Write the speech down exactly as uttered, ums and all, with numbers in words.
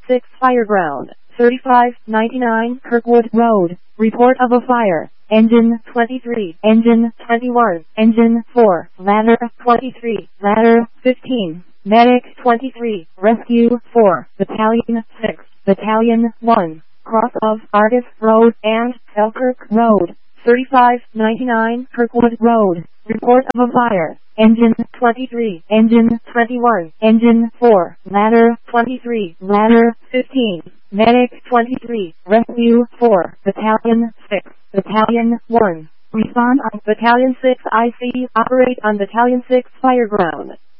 six Fireground, thirty-five ninety-nine Kirkwood Road. Report of a fire. Engine twenty-three, Engine twenty-one, Engine four, Ladder twenty-three, Ladder fifteen, Medic twenty-three, Rescue four, Battalion six, Battalion one, cross of Argus Road and Selkirk Road, thirty-five ninety-nine Kirkwood Road. Report of a fire. Engine twenty-three, Engine twenty-one, Engine four, Ladder twenty-three, Ladder fifteen, Medic twenty-three, Rescue four, Battalion six, Battalion one. Respond on Battalion six I C. Operate on Battalion six Fireground.